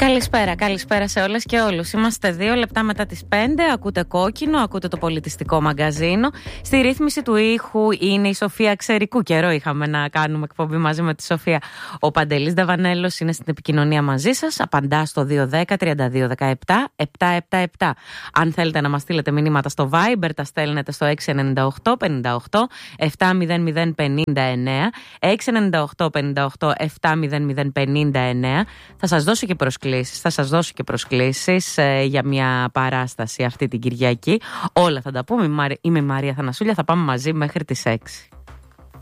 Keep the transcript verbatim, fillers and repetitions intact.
Καλησπέρα, καλησπέρα σε όλες και όλους. Είμαστε δύο λεπτά μετά τις πέντε. Ακούτε Κόκκινο, ακούτε το πολιτιστικό μαγκαζίνο. Στη ρύθμιση του ήχου είναι η Σοφία Ξερικού. Καιρό είχαμε να κάνουμε εκπομπή μαζί με τη Σοφία. Ο Παντελής Νταβανέλος είναι στην επικοινωνία μαζί σας. Απαντά στο δύο ένα μηδέν τρία δύο ένα επτά επτά επτά επτά. Αν θέλετε να μας στείλετε μηνύματα στο Viber, τα στέλνετε στο έξι εννιά οκτώ πενήντα οκτώ επτά μηδέν μηδέν πενήντα εννέα. έξι εννιά οκτώ πενήντα οκτώ επτά μηδέν μηδέν πενήντα εννέα. Θα σας δώσω και προσκλήσεις. Θα σας δώσω και προσκλήσεις ε, για μια παράσταση αυτή την Κυριακή. Όλα θα τα πούμε. Είμαι η Μαρία Θανασούλια. Θα πάμε μαζί μέχρι τις έξι.